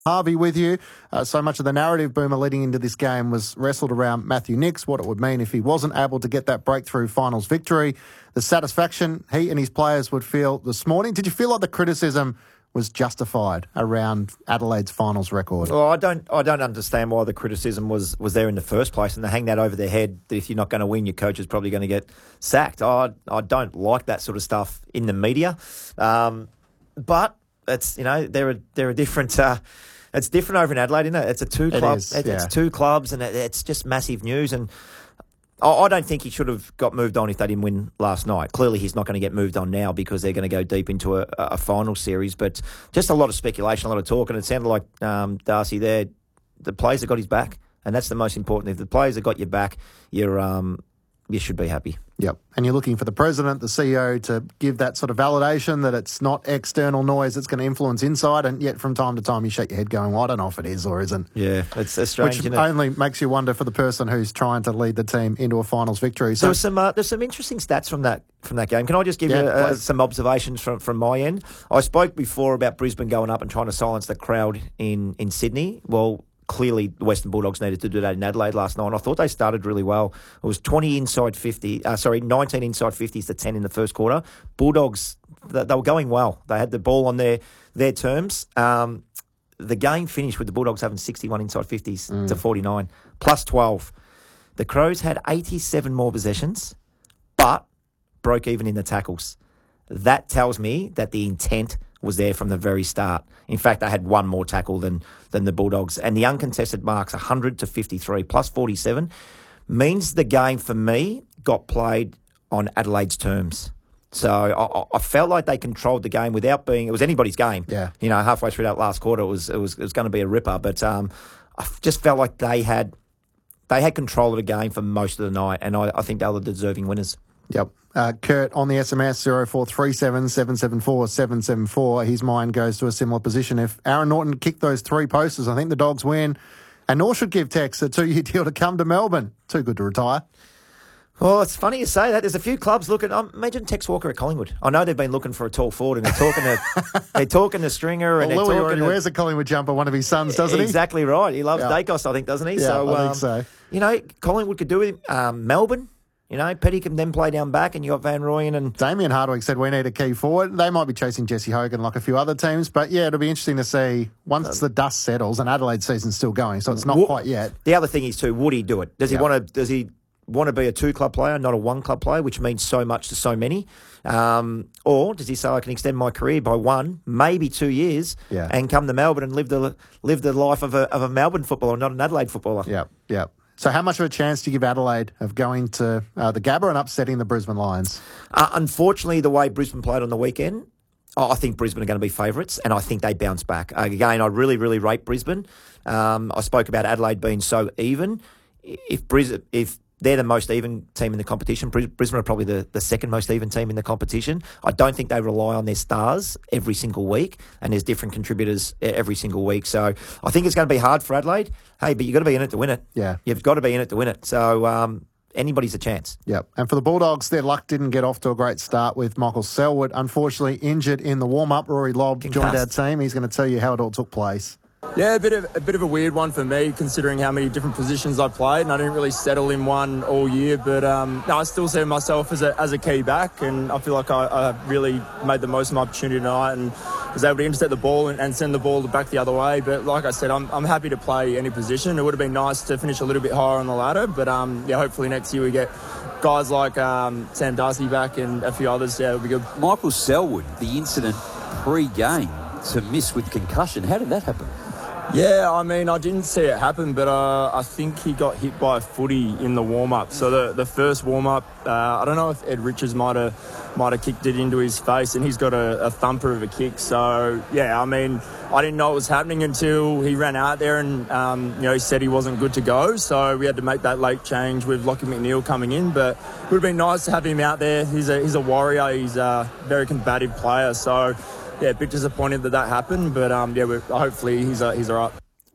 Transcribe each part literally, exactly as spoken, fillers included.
Harvey with you. Uh, so much of the narrative, Boomer, leading into this game was wrestled around Matthew Nicks, what it would mean if he wasn't able to get that breakthrough finals victory, the satisfaction he and his players would feel this morning. Did you feel like the criticism was justified around Adelaide's finals record? Well, I don't I don't understand why the criticism was, was there in the first place, and to hang that over their head that if you're not going to win, your coach is probably going to get sacked. I I don't like that sort of stuff in the media. Um, but it's, you know, they're a, they're a different... Uh, It's different over in Adelaide, isn't it? It's a two club. It is, it's, yeah. it's two clubs, and it, it's just massive news. And I, I don't think he should have got moved on if they didn't win last night. Clearly, he's not going to get moved on now because they're going to go deep into a, a final series. But just a lot of speculation, a lot of talk, and it sounded like um, Darcy there. The players have got his back, and that's the most important. If the players have got your back, you're um, you should be happy. Yep. And you're looking for the president, the C E O, to give that sort of validation that it's not external noise that's going to influence inside, and yet from time to time you shake your head going, well, I don't know if it is or isn't. Yeah, it's, it's strange, Which isn't it? only makes you wonder for the person who's trying to lead the team into a finals victory. So There was some uh, there's some interesting stats from that from that game. Can I just give Yeah, you uh, please. some observations from, from my end? I spoke before about Brisbane going up and trying to silence the crowd in, in Sydney. Well, clearly the Western Bulldogs needed to do that in Adelaide last night. I thought they started really well. It was twenty inside fifty, uh, sorry, nineteen inside fifties to ten in the first quarter. Bulldogs, they, they were going well. They had the ball on their their terms. Um, the game finished with the Bulldogs having sixty-one inside fifties Mm. to forty-nine, plus twelve. The Crows had eighty-seven more possessions, but broke even in the tackles. That tells me that the intent was there from the very start. In fact, they had one more tackle than than the Bulldogs. And the uncontested marks, one hundred to fifty-three, plus forty-seven, means the game, for me, got played on Adelaide's terms. So I, I felt like they controlled the game without being... It was anybody's game. Yeah. You know, halfway through that last quarter, it was it was, it was going to be a ripper. But um, I just felt like they had they had control of the game for most of the night, and I, I think they were the deserving winners. Yep. Uh, Kurt on the S M S zero four three seven, seven seven four, seven seven four. His mind goes to a similar position. If Aaron Norton kicked those three posters, I think the Dogs win. And North should give Tex a two-year deal to come to Melbourne. Too good to retire. Well, it's funny you say that. There's a few clubs looking. Um, imagine Tex Walker at Collingwood. I know they've been looking for a tall forward, and they're talking to they're talking to Stringer, and Well, they're Louis talking already to, wears a Collingwood jumper, one of his sons, doesn't he? Exactly right. He loves Yeah. Dacos, I think, doesn't he? Yeah, so, I think um, so. You know, Collingwood could do it. Um, Melbourne, you know, Petty can then play down back, and you got Van Rooyen and Damien Hardwick said we need a key forward. They might be chasing Jesse Hogan like a few other teams, but yeah, it'll be interesting to see once the dust settles, and Adelaide season's still going, so it's not Wo- quite yet. The other thing is too, would he do it? Does he Yeah. want to? Does he want to be a two club player, not a one club player, which means so much to so many? Um, or does he say I can extend my career by one, maybe two years, Yeah. and come to Melbourne and live the live the life of a of a Melbourne footballer, not an Adelaide footballer? Yeah, yeah. So how much of a chance do you give Adelaide of going to uh, the Gabba and upsetting the Brisbane Lions? Uh, unfortunately, the way Brisbane played on the weekend, oh, I think Brisbane are going to be favourites, and I think they bounce back. Uh, again, I really, really rate Brisbane. Um, I spoke about Adelaide being so even. If Brisbane, if they're the most even team in the competition, Bris- Brisbane are probably the, the second most even team in the competition. I don't think they rely on their stars every single week, and there's different contributors e- every single week. So I think it's going to be hard for Adelaide. Hey, but you've got to be in it to win it. Yeah. You've got to be in it to win it. So um, anybody's a chance. Yep. And for the Bulldogs, their luck didn't get off to a great start with Michael Selwood, unfortunately injured in the warm-up. Rory Lobb joined our team. He's going to tell you how it all took place. Yeah, a bit of a bit of a weird one for me, considering how many different positions I played, and I didn't really settle in one all year. But um, no, I still see myself as a as a key back, and I feel like I, I really made the most of my opportunity tonight, and was able to intercept the ball and, and send the ball back the other way. But like I said, I'm I'm happy to play any position. It would have been nice to finish a little bit higher on the ladder, but um, yeah, hopefully next year we get guys like um, Sam Darcy back and a few others. Yeah, it'll be good. Michael Selwood, the incident pre-game to miss with concussion. How did that happen? Yeah, I mean, I didn't see it happen, but uh, I think he got hit by a footy in the warm-up. So the, the first warm-up, uh, I don't know if Ed Richards might have might have kicked it into his face, and he's got a, a thumper of a kick. So, yeah, I mean, I didn't know it was happening until he ran out there and, um, you know, he said he wasn't good to go. So we had to make that late change with Lockie McNeil coming in. But it would have been nice to have him out there. He's a, he's a warrior. He's a very combative player. So... yeah, a bit disappointed that that happened, but um, yeah, we're, hopefully he's uh, he's all right.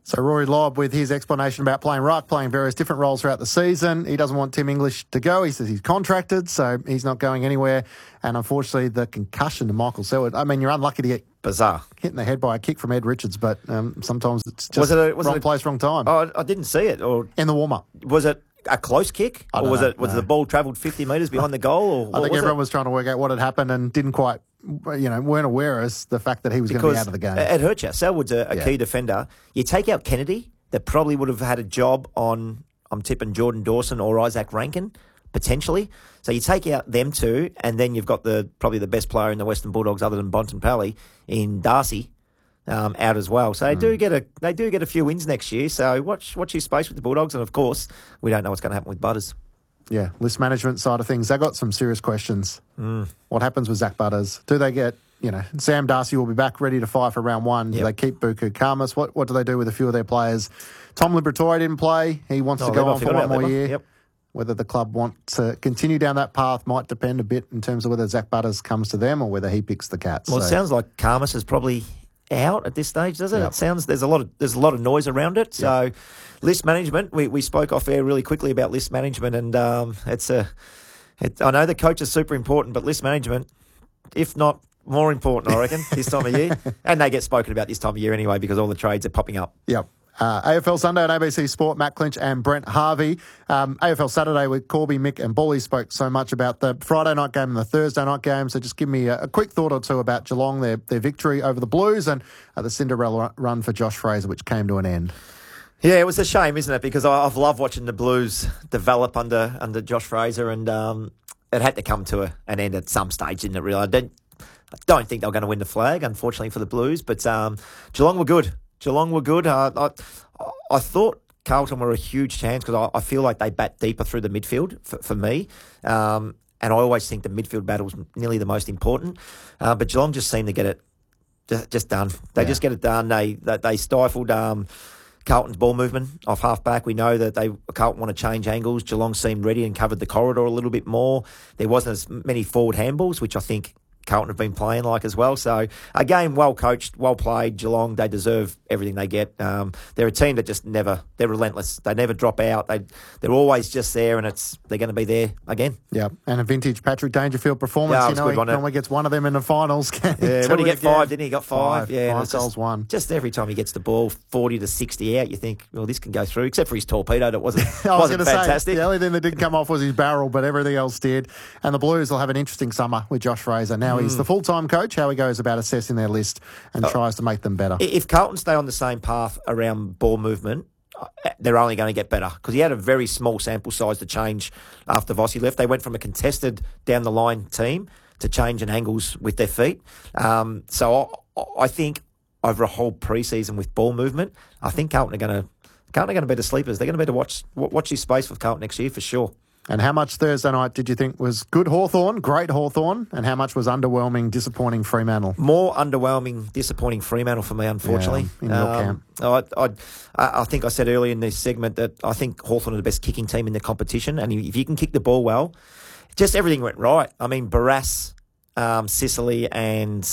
So Rory Lobb with his explanation about playing ruck, playing various different roles throughout the season. He doesn't want Tim English to go. He says he's contracted, so he's not going anywhere. And unfortunately, the concussion to Michael Selwood. I mean, you're unlucky to get Bizarre. hit in the head by a kick from Ed Richards, but um, sometimes it's just Was it a- was wrong it a- place, wrong time. Oh, I didn't see it. Or In the warm-up. was it a close kick? I Or don't was know, it was no. the ball travelled fifty metres behind the goal? Or I what think was everyone it? was trying to work out what had happened and didn't quite, you know, weren't aware as the fact that he was going to be Because out of the game. it hurt you. Selwood's a, a Yeah. key defender. You take out Kennedy, that probably would have had a job on, I'm tipping Jordan Dawson or Isaac Rankin, potentially. So you take out them two, and then you've got the probably the best player in the Western Bulldogs other than Bontempelli in Darcy um, out as well. So they Mm. do get a they do get a few wins next year. So watch watch your space with the Bulldogs, and of course we don't know what's going to happen with Butters. Yeah, list management side of things, they got some serious questions. Mm. What happens with Zach Butters? Do they get, you know, Sam Darcy will be back ready to fire for round one. Do Yep. they keep Buku Karmas? What what do they do with a few of their players? Tom Liberatore didn't play. He wants Oh, to go Lever, on for forgot one about more Lever. year. Yep. Whether the club want to continue down that path might depend a bit in terms of whether Zach Butters comes to them or whether he picks the Cats. Well, So- it sounds like Karmas is probably out at this stage, doesn't it? Yep. It sounds there's a lot of there's a lot of noise around it. So, list management. We we spoke off air really quickly about list management, and um, it's a. It, I know the coach is super important, but list management, if not more important, I reckon this time of year, and they get spoken about this time of year anyway because all the trades are popping up. Yep. Uh, A F L Sunday on A B C Sport, Matt Clinch and Brent Harvey. Um, A F L Saturday with Corby, Mick and Bully spoke so much about the Friday night game and the Thursday night game. So just give me a, a quick thought or two about Geelong, their, their victory over the Blues and uh, the Cinderella run for Josh Fraser, which came to an end. Yeah, it was a shame, isn't it? Because I, I've loved watching the Blues develop under under Josh Fraser, and um, it had to come to a, an end at some stage, didn't it? Really, I don't, I don't think they were going to win the flag, unfortunately for the Blues. But um, Geelong were good. Geelong were good. Uh, I, I thought Carlton were a huge chance because I, I feel like they bat deeper through the midfield for, for me. Um, and I always think the midfield battle is nearly the most important. Uh, but Geelong just seemed to get it just, just done. They Yeah. just get it done. They they, they stifled um, Carlton's ball movement off half back. We know that they Carlton want to change angles. Geelong seemed ready and covered the corridor a little bit more. There wasn't as many forward handballs, which I think Carlton have been playing like as well. So, a game well coached, well played. Geelong, they deserve everything they get. Um, they're a team that just never, they're relentless. They never drop out. They, they're always just there, and it's they're going to be there again. Yeah, and a vintage Patrick Dangerfield performance. Yeah, it you was a know, good he one, normally gets one of them in the finals. Yeah, what did he get? Five, didn't he? He got five. Five, yeah, and five it's just- goals, one. Just every time he gets the ball, forty to sixty out, you think, well, this can go through, except for his torpedo that wasn't, I was wasn't going to fantastic. say, the only thing that didn't come off was his barrel, but everything else did. And the Blues will have an interesting summer with Josh Fraser. Now Mm. he's the full-time coach, how he goes about assessing their list and Oh. tries to make them better. If Carlton stay on the same path around ball movement, they're only going to get better because he had a very small sample size to change after Vossi left. They went from a contested down the line team to changing angles with their feet. Um, so I, I think over a whole preseason with ball movement, I think Carlton are going to Carlton are going to be the sleepers. They're going to be to watch watch this space with Carlton next year for sure. And how much Thursday night did you think was good Hawthorn, great Hawthorn, and how much was underwhelming, disappointing Fremantle? More underwhelming, disappointing Fremantle for me, unfortunately. Yeah, in your camp. I, I, I think I said earlier in this segment that I think Hawthorn are the best kicking team in the competition, and if you can kick the ball well, just everything went right. I mean, Barras, um, Sicily, and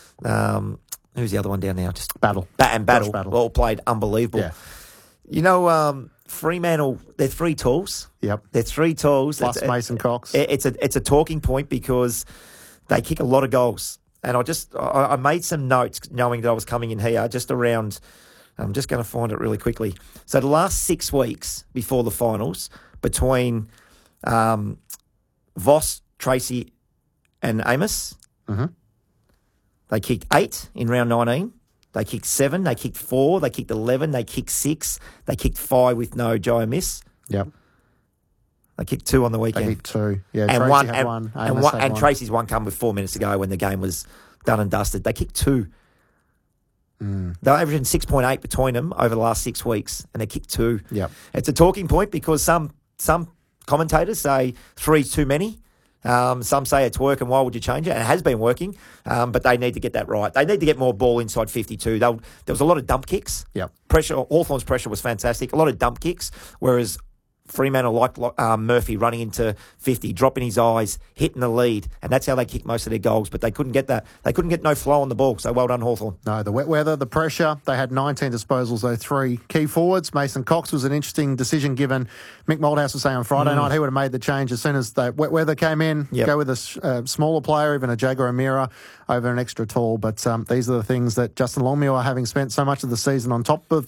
um, who's the other one down now? Just Battle. Bat and Battle, Josh Battle. all played unbelievable. Yeah. You know, um, Fremantle, they're three tools. Yep. They're three tools. Plus It's- Mason Cox. it- It's a it's a talking point because they kick a lot of goals, and I just I, I made some notes knowing that I was coming in here just around. I'm just going to find it really quickly. So the last six weeks before the finals, between um, Voss, Tracy, and Amos, Mm-hmm. they kicked eight in round nineteen. They kicked seven. They kicked four. They kicked eleven. They kicked six. They kicked five with no Joe miss. Yep. They kicked two on the They weekend. hit two. Yeah, and Tracy one had and, one. and, Amos one, had and one. Tracy's one come with four minutes to go when the game was done and dusted. They kicked two. Mm. They're averaging six point eight between them over the last six weeks, and they kicked two. Yep. It's a talking point because some some commentators say three's too many. Um, some say it's working. Why would you change it? And it has been working, um, but they need to get that right. They need to get more ball inside fifty-two. They'll, there was a lot of dump kicks. Yep. Pressure. Hawthorn's pressure was fantastic. A lot of dump kicks, whereas Fremantle like uh, Murphy running into fifty, dropping his eyes, hitting the lead, and that's how they kicked most of their goals. But they couldn't get that. They couldn't get no flow on the ball. So well done, Hawthorn. No, the wet weather, the pressure. They had nineteen disposals, though three key forwards. Mason Cox was an interesting decision given. Mick Moldhouse was saying on Friday mm. night he would have made the change as soon as the wet weather came in. Yep. Go with a uh, smaller player, even a Jaguar O'Meara, over an extra tall. But um, these are the things that Justin Longmuir, having spent so much of the season on top of